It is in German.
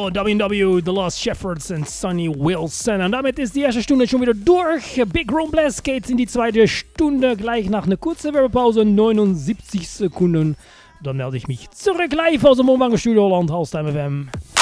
von W&W, The Lost Shepherds und Sonny Wilson. Und damit ist die erste Stunde schon wieder durch. Big Room Blast geht's in die zweite Stunde, gleich nach einer kurzen Werbepause, 79 Sekunden. Dann melde ich mich zurück live aus dem Wohnwagenstudio Holland, Haustime FM.